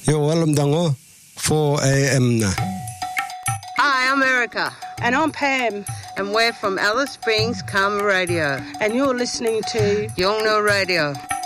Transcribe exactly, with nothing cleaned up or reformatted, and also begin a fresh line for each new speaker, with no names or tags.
Yo walam dango four a.m. na.
Hi, I'm Erica.
And I'm Pam.
And we're from Alice Springs Karma Radio.
And you're listening to
Yolngu Radio.